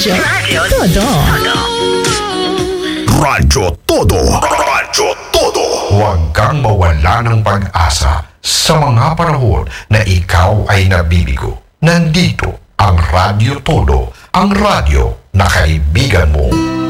Todo. Radyo Todo. Radyo Todo. Huwag kang mawala ng pag-asa sa mga panahon na ikaw ay nabibigo. Nandito ang Radyo Todo, ang radyo na kaibigan mo.